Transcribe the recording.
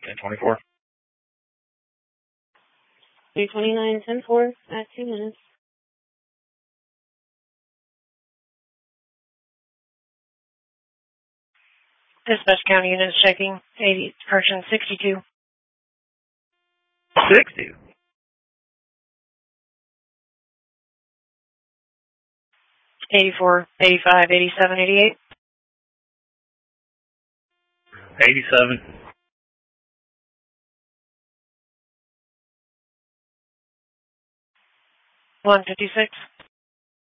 1024. 329-10-4 at 2 minutes. Dispatch County units checking. 80, person 62. 60. 84, 85, 87, 88. 87. 156.